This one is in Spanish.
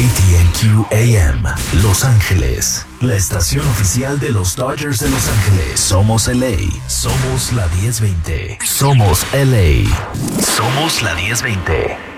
KTNQ AM, Los Ángeles, la estación oficial de los Dodgers de Los Ángeles. Somos LA, somos la 1020. Somos LA, somos la 1020.